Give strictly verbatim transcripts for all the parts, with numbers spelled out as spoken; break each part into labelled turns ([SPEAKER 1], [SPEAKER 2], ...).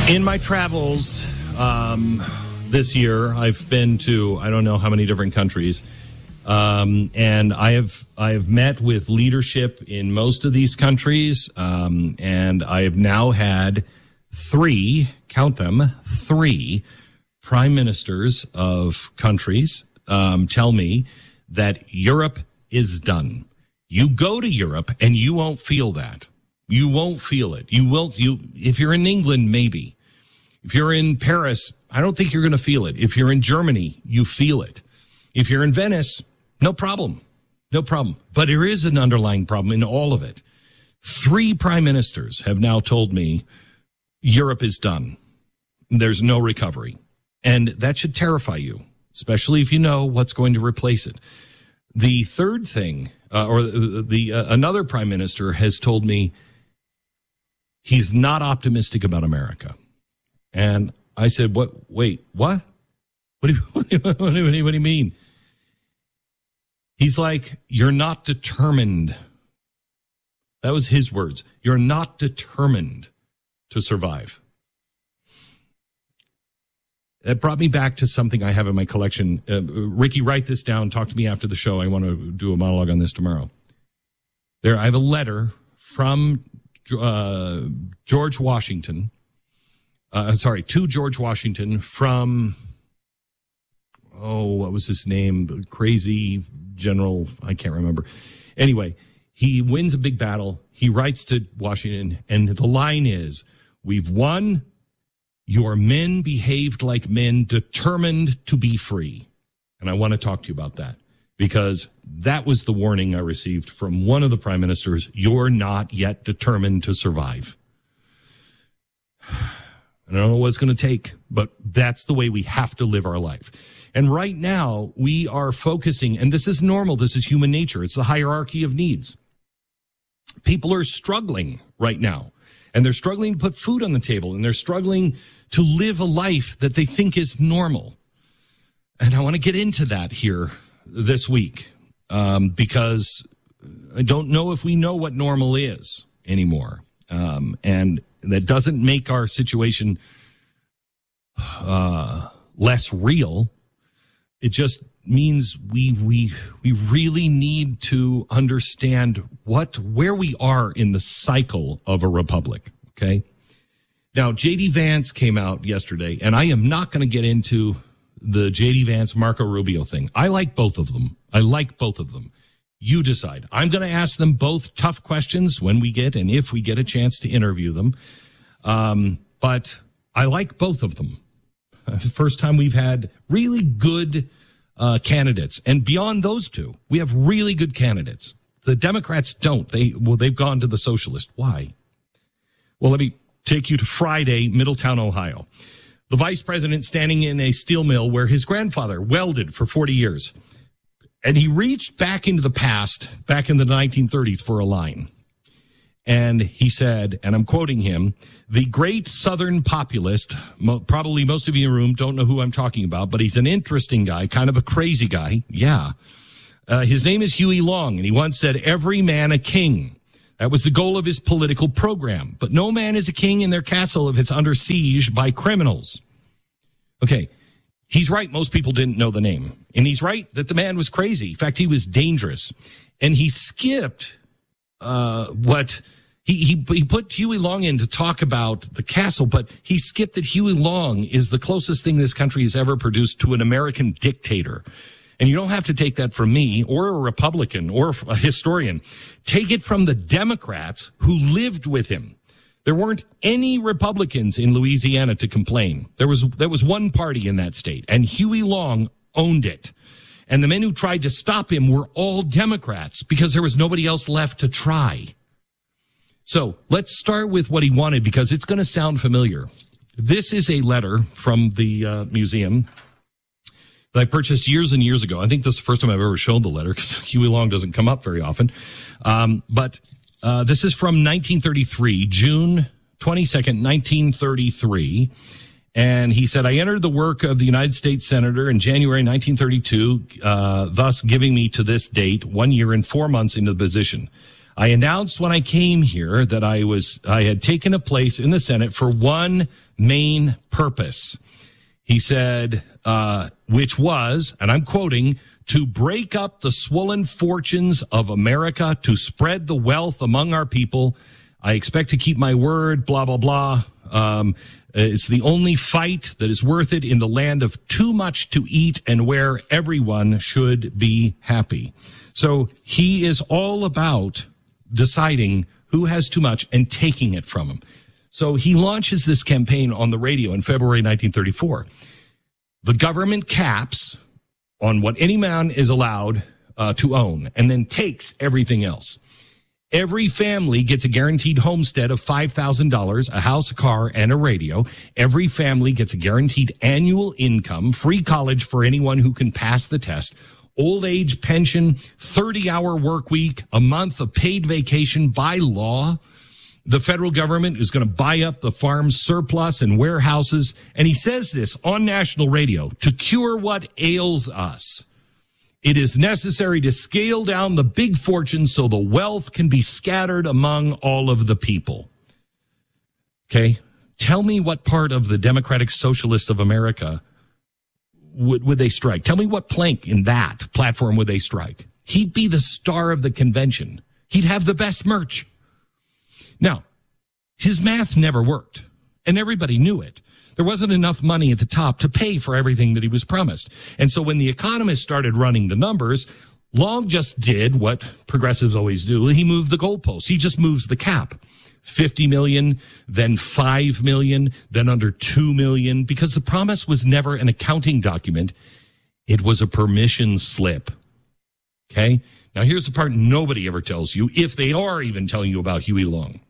[SPEAKER 1] In my travels um, this year, I've been to I don't know how many different countries, um, and I have I have met with leadership in most of these countries, um, and I have now had three, count them, three prime ministers of countries um, tell me that Europe is done. You go to Europe and you won't feel that. You won't feel it. You will. You if you're in England, maybe. If you're in Paris, I don't think you're going to feel it. If you're in Germany, you feel it. If you're in Venice, no problem. No problem. But there is an underlying problem in all of it. Three prime ministers have now told me Europe is done. There's no recovery. And that should terrify you, especially if you know what's going to replace it. The third thing, uh, or the, the uh, another prime minister has told me he's not optimistic about America. And I said, "What? Wait, what? What do you, what do you, what do you, what do you mean?" He's like, "You're not determined." That was his words. You're not determined to survive. That brought me back to something I have in my collection. Uh, Ricky, write this down. Talk to me after the show. I want to do a monologue on this tomorrow. There, I have a letter from uh, George Washington. Uh, sorry, to George Washington from, oh, what was his name? Crazy general, I can't remember. Anyway, he wins a big battle. He writes to Washington, and the line is, "We've won. Your men behaved like men, determined to be free." And I want to talk to you about that, because that was the warning I received from one of the prime ministers. You're not yet determined to survive. I don't know what it's going to take, but that's the way we have to live our life. And right now, we are focusing, and this is normal, this is human nature, it's the hierarchy of needs. People are struggling right now, and they're struggling to put food on the table, and they're struggling to live a life that they think is normal. And I want to get into that here this week, um, because I don't know if we know what normal is anymore. Um, and that doesn't make our situation uh, less real. It just means we we we really need to understand what where we are in the cycle of a republic. Okay. Now, J D Vance came out yesterday, and I am not going to get into the J D Vance Marco Rubio thing. I like both of them. I like both of them. You decide. I'm going to ask them both tough questions when we get and if we get a chance to interview them. Um, but I like both of them. First time we've had really good uh, candidates. And beyond those two, we have really good candidates. The Democrats don't. They, well, they've gone to the socialist. Why? Well, let me take you to Friday, Middletown, Ohio. The vice president standing in a steel mill where his grandfather welded for forty years. And he reached back into the past, back in the nineteen thirties, for a line. And he said, and I'm quoting him, "The great Southern populist," mo- probably most of you in the room don't know who I'm talking about, but he's an interesting guy, kind of a crazy guy. Yeah. Uh, his name is Huey Long, and he once said, "Every man a king." That was the goal of his political program. But no man is a king in their castle if it's under siege by criminals. Okay. He's right. Most people didn't know the name. And he's right that the man was crazy. In fact, he was dangerous. And he skipped uh, what he, he he put Huey Long in to talk about the castle, but he skipped that Huey Long is the closest thing this country has ever produced to an American dictator. And you don't have to take that from me or a Republican or a historian. Take it from the Democrats who lived with him. There weren't any Republicans in Louisiana to complain. There was there was one party in that state, and Huey Long owned it. And the men who tried to stop him were all Democrats because there was nobody else left to try. So let's start with what he wanted, because it's going to sound familiar. This is a letter from the uh, museum that I purchased years and years ago. I think this is the first time I've ever shown the letter, because Huey Long doesn't come up very often. Um, but uh, this is from nineteen thirty-three, June twenty-second, nineteen thirty-three. And he said, "I entered the work of the United States Senator in January nineteen thirty-two, uh, thus giving me to this date one year and four months into the position. I announced when I came here that I was I had taken a place in the Senate for one main purpose. He said, uh, which was, and I'm quoting, to break up the swollen fortunes of America, to spread the wealth among our people. I expect to keep my word, blah, blah, blah. Um, it's the only fight that is worth it in the land of too much to eat and where everyone should be happy. So he is all about deciding who has too much and taking it from him. So he launches this campaign on the radio in February nineteen thirty-four. The government caps on what any man is allowed uh, to own and then takes everything else. Every family gets a guaranteed homestead of five thousand dollars, a house, a car, and a radio. Every family gets a guaranteed annual income, free college for anyone who can pass the test, old age pension, thirty-hour work week, a month of paid vacation by law. The federal government is going to buy up the farm's surplus and warehouses. And he says this on national radio, to cure what ails us. It is necessary to scale down the big fortunes so the wealth can be scattered among all of the people. Okay. Tell me what part of the Democratic Socialists of America would, would they strike? Tell me what plank in that platform would they strike? He'd be the star of the convention. He'd have the best merch. Now, his math never worked, and everybody knew it. There wasn't enough money at the top to pay for everything that he was promised. And so when the economists started running the numbers, Long just did what progressives always do. He moved the goalposts. He just moves the cap. fifty million, then five million, then under two million, because the promise was never an accounting document. It was a permission slip. Okay? Now here's the part nobody ever tells you, if they are even telling you about Huey Long.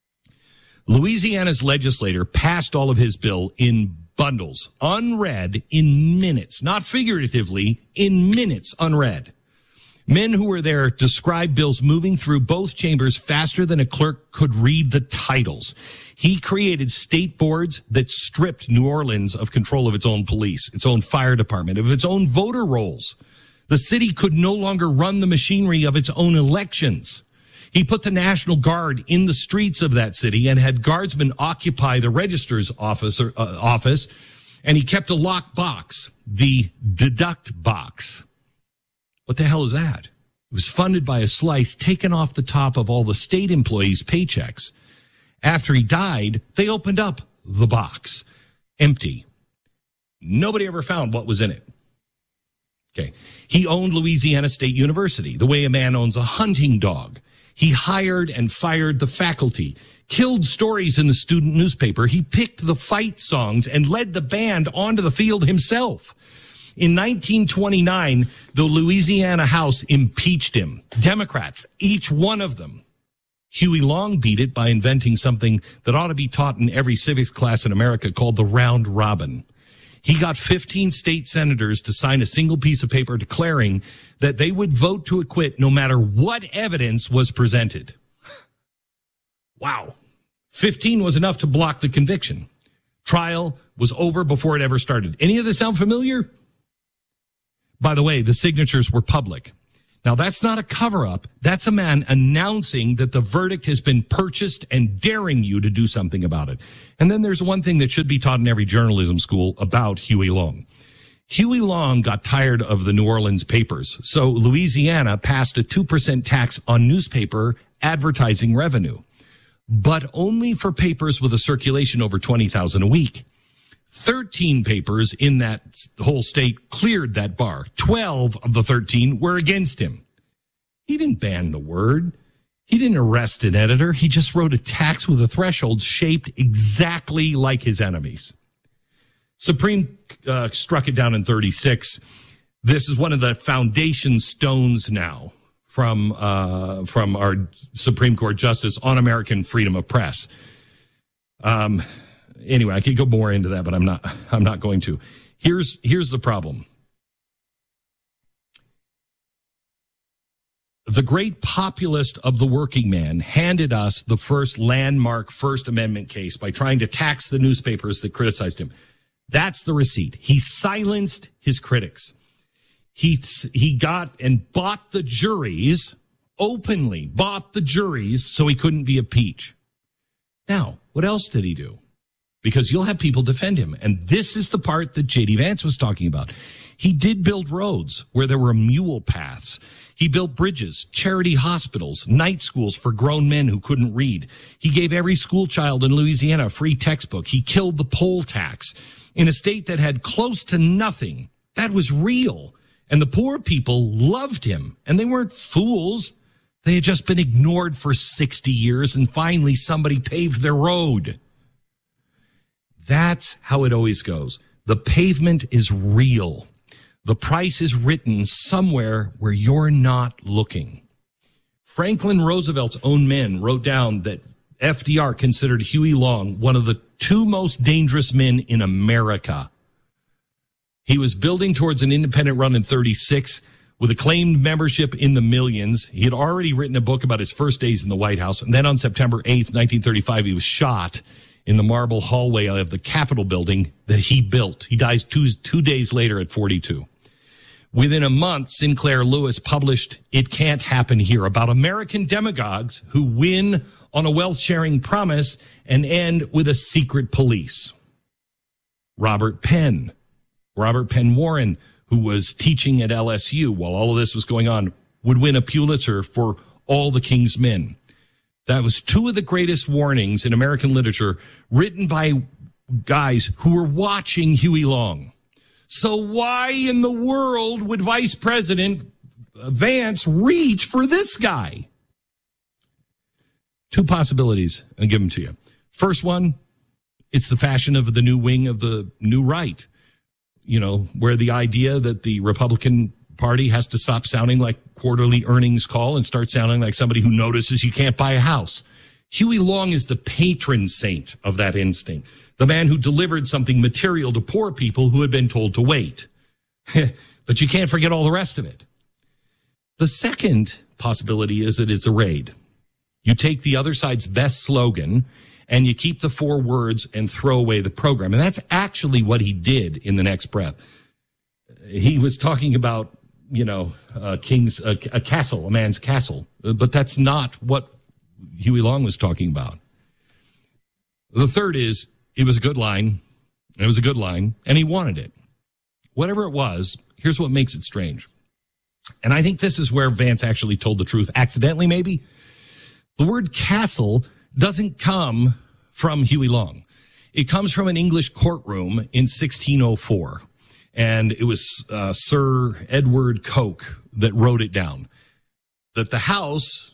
[SPEAKER 1] Louisiana's legislator passed all of his bill in bundles, unread, in minutes, not figuratively, in minutes, unread. Men who were there described bills moving through both chambers faster than a clerk could read the titles. He created state boards that stripped New Orleans of control of its own police, its own fire department, of its own voter rolls. The city could no longer run the machinery of its own elections. He put the National Guard in the streets of that city and had guardsmen occupy the registrar's office, or, uh, office, and he kept a locked box, the deduct box. What the hell is that? It was funded by a slice taken off the top of all the state employees' paychecks. After he died, they opened up the box. Empty. Nobody ever found what was in it. Okay. He owned Louisiana State University the way a man owns a hunting dog. He hired and fired the faculty, killed stories in the student newspaper. He picked the fight songs and led the band onto the field himself. In nineteen twenty-nine, the Louisiana House impeached him. Democrats, each one of them. Huey Long beat it by inventing something that ought to be taught in every civics class in America called the round robin. He got fifteen state senators to sign a single piece of paper declaring that they would vote to acquit no matter what evidence was presented. Wow. fifteen was enough to block the conviction. Trial was over before it ever started. Any of this sound familiar? By the way, the signatures were public. Now, that's not a cover-up. That's a man announcing that the verdict has been purchased and daring you to do something about it. And then there's one thing that should be taught in every journalism school about Huey Long. Huey Long got tired of the New Orleans papers, so Louisiana passed a two percent tax on newspaper advertising revenue, but only for papers with a circulation over twenty thousand a week. thirteen papers in that whole state cleared that bar. twelve of the thirteen were against him. He didn't ban the word. He didn't arrest an editor. He just wrote a tax with a threshold shaped exactly like his enemies. Supreme uh, struck it down in thirty-six. This is one of the foundation stones now from uh, from our Supreme Court justice on American freedom of press. Um. Anyway, I could go more into that, but I'm not. I'm not going to. Here's here's the problem. The great populist of the working man handed us the first landmark First Amendment case by trying to tax the newspapers that criticized him. That's the receipt. He silenced his critics. He he got and bought the juries openly bought the juries so he couldn't be impeached. Now, what else did he do? Because you'll have people defend him. And this is the part that J D. Vance was talking about. He did build roads where there were mule paths. He built bridges, charity hospitals, night schools for grown men who couldn't read. He gave every school child in Louisiana a free textbook. He killed the poll tax in a state that had close to nothing. That was real. And the poor people loved him. And they weren't fools. They had just been ignored for sixty years, and finally somebody paved their road. That's how it always goes. The pavement is real. The price is written somewhere where you're not looking. Franklin Roosevelt's own men wrote down that F D R considered Huey Long one of the two most dangerous men in America. He was building towards an independent run in thirty-six with acclaimed membership in the millions. He had already written a book about his first days in the White House. And then on September eighth, nineteen thirty-five, he was shot in the marble hallway of the Capitol building that he built. He dies two, two days later at forty-two. Within a month, Sinclair Lewis published It Can't Happen Here, about American demagogues who win on a wealth-sharing promise and end with a secret police. Robert Penn, Robert Penn Warren, who was teaching at L S U while all of this was going on, would win a Pulitzer for All the King's Men. That was two of the greatest warnings in American literature, written by guys who were watching Huey Long. So why in the world would Vice President Vance reach for this guy? Two possibilities. I'll give them to you. First one, it's the fashion of the new wing of the new right. You know, where the idea that the Republican Party has to stop sounding like quarterly earnings call and start sounding like somebody who notices you can't buy a house. Huey Long is the patron saint of that instinct, the man who delivered something material to poor people who had been told to wait. But you can't forget all the rest of it. The second possibility is that it's a raid. You take the other side's best slogan and you keep the four words and throw away the program. And that's actually what he did in the next breath. He was talking about, you know, uh, King's, uh, a castle, a man's castle. But that's not what Huey Long was talking about. The third is, it was a good line. It was a good line, and he wanted it. Whatever it was, here's what makes it strange. And I think this is where Vance actually told the truth, accidentally maybe. The word castle doesn't come from Huey Long. It comes from an English courtroom in sixteen oh four. And it was uh, Sir Edward Coke that wrote it down. That the house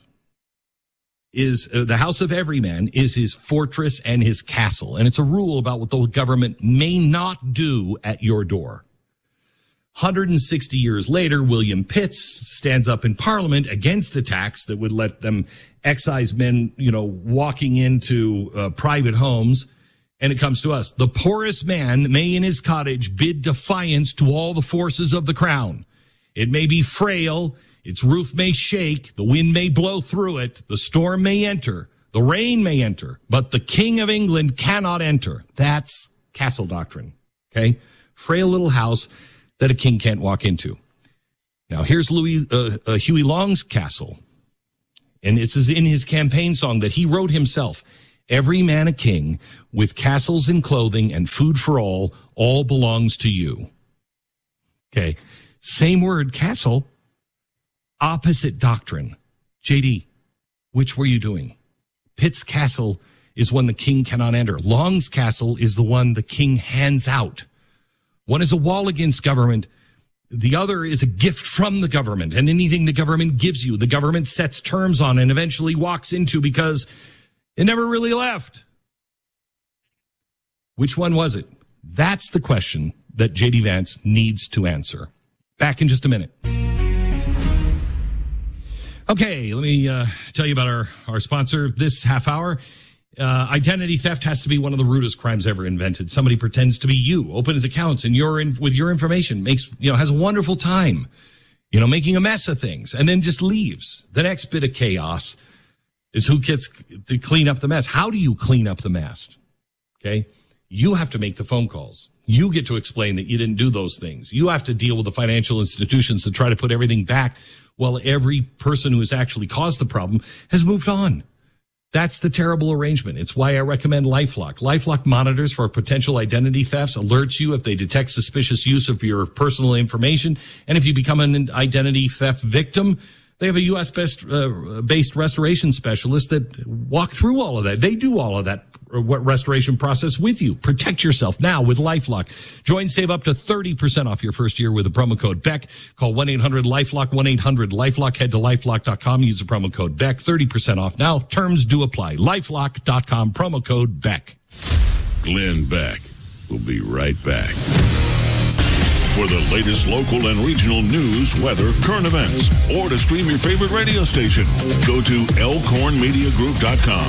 [SPEAKER 1] is, uh, the house of every man is his fortress and his castle. And it's a rule about what the government may not do at your door. one hundred sixty years later, William Pitts stands up in Parliament against a tax that would let them excise men, you know, walking into uh, private homes. And it comes to us. The poorest man may in his cottage bid defiance to all the forces of the crown. It may be frail. Its roof may shake. The wind may blow through it. The storm may enter. The rain may enter. But the King of England cannot enter. That's castle doctrine. Okay? Frail little house that a king can't walk into. Now, here's Louis, uh, uh, Huey Long's castle. And it's in his campaign song that he wrote himself. Every man a king, with castles and clothing and food for all, all belongs to you. Okay. Same word, castle, opposite doctrine. J D, which were you doing? Pitt's castle is one the king cannot enter. Long's castle is the one the king hands out. One is a wall against government. The other is a gift from the government. And anything the government gives you, the government sets terms on and eventually walks into because it never really left. Which one was it? That's the question that J D. Vance needs to answer. Back in just a minute. Okay, let me uh, tell you about our, our sponsor this half hour. Uh, identity theft has to be one of the rudest crimes ever invented. Somebody pretends to be you, opens accounts and you're in with your information, makes, you know, has a wonderful time, you know, making a mess of things and then just leaves. The next bit of chaos is who gets to clean up the mess. How do you clean up the mess? Okay. You have to make the phone calls. You get to explain that you didn't do those things. You have to deal with the financial institutions to try to put everything back while every person who has actually caused the problem has moved on. That's the terrible arrangement. It's why I recommend LifeLock. LifeLock monitors for potential identity thefts, alerts you if they detect suspicious use of your personal information, and if you become an identity theft victim, they have a U S-based uh, based restoration specialist that walk through all of that. They do all of that what restoration process with you. Protect yourself now with LifeLock. Join, save up to thirty percent off your first year with the promo code Beck. Call one eight hundred LifeLock, one eight hundred LifeLock. Head to lifelock dot com. Use the promo code Beck. thirty percent off now. Terms do apply. lifelock dot com, promo code Beck.
[SPEAKER 2] Glenn Beck will be right back. For the latest local and regional news, weather, current events, or to stream your favorite radio station, go to elkhorn media group dot com.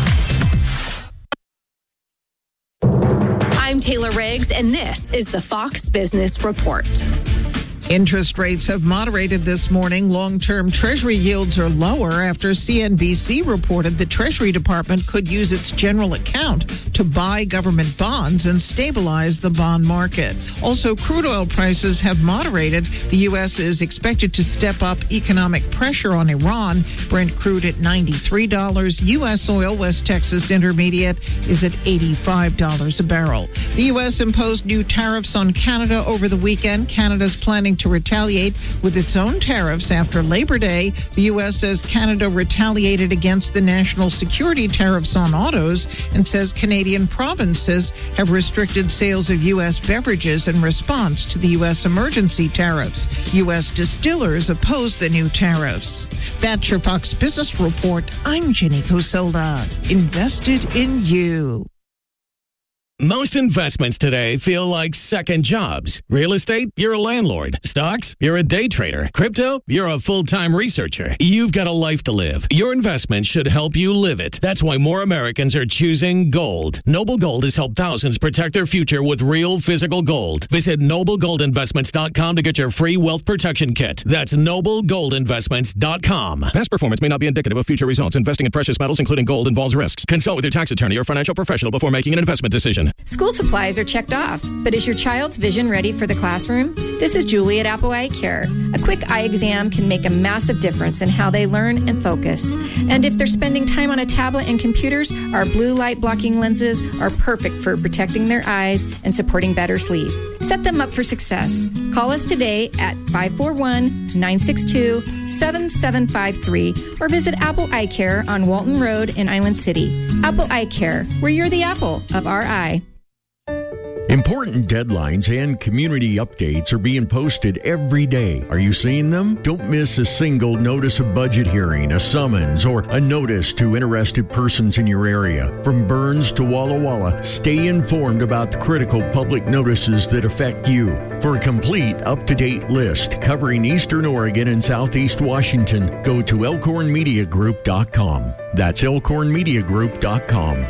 [SPEAKER 3] I'm Taylor Riggs, and this is the Fox Business Report.
[SPEAKER 4] Interest rates have moderated this morning. Long-term Treasury yields are lower after C N B C reported the Treasury Department could use its general account to buy government bonds and stabilize the bond market. Also, crude oil prices have moderated. The U S is expected to step up economic pressure on Iran. Brent crude at ninety-three dollars. U S oil, West Texas Intermediate, is at eighty-five dollars a barrel. The U S imposed new tariffs on Canada over the weekend. Canada's planning to retaliate with its own tariffs after Labor Day. The U S says Canada retaliated against the national security tariffs on autos and says Canadian provinces have restricted sales of U S beverages in response to the U S emergency tariffs. U S distillers oppose the new tariffs. That's your Fox Business Report. I'm Jenny Coselda. Invested in you.
[SPEAKER 5] Most investments today feel like second jobs. Real estate, you're a landlord. Stocks, you're a day trader. Crypto, you're a full-time researcher. You've got a life to live. Your investment should help you live it. That's why more Americans are choosing gold. Noble Gold has helped thousands protect their future with real physical gold. Visit noble gold investments dot com to get your free wealth protection kit. That's noble gold investments dot com. Past performance may not be indicative of future results. Investing in precious metals, including gold, involves risks. Consult with your tax attorney or financial professional before making an investment decision.
[SPEAKER 6] School supplies are checked off, but is your child's vision ready for the classroom? This is Julie at Apple Eye Care. A quick eye exam can make a massive difference in how they learn and focus. And if they're spending time on a tablet and computers, our blue light blocking lenses are perfect for protecting their eyes and supporting better sleep. Set them up for success. Call us today at five four one, nine six two, seven seven five three or visit Apple Eye Care on Walton Road in Island City. Apple Eye Care, where you're the apple of our eye.
[SPEAKER 7] Important deadlines and community updates are being posted every day. Are you seeing them? Don't miss a single notice of budget hearing, a summons, or a notice to interested persons in your area. From Burns to Walla Walla, stay informed about the critical public notices that affect you. For a complete, up-to-date list covering Eastern Oregon and Southeast Washington, go to elkhorn media group dot com. That's elkhorn media group dot com.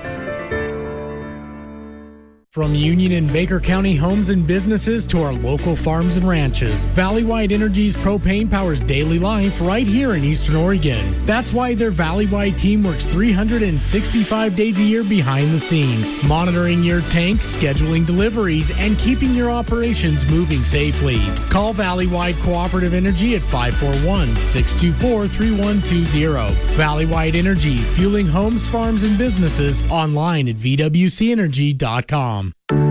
[SPEAKER 8] From Union and Baker County homes and businesses to our local farms and ranches, Valley-Wide Energy's propane powers daily life right here in Eastern Oregon. That's why their Valley-Wide team works three hundred sixty-five days a year behind the scenes, monitoring your tanks, scheduling deliveries, and keeping your operations moving safely. Call Valley-Wide Cooperative Energy at five four one, six two four, three one two zero. Valley-Wide Energy, fueling homes, farms, and businesses, online at v w c energy dot com.